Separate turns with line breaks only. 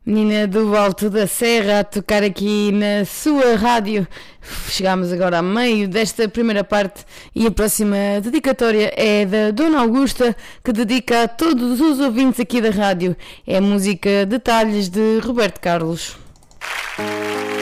Menina do Alto da Serra a tocar aqui na sua rádio. Chegámos agora a meio desta primeira parte e a próxima dedicatória é da Dona Augusta, que dedica a todos os ouvintes aqui da rádio. É a música Detalhes de Roberto Carlos.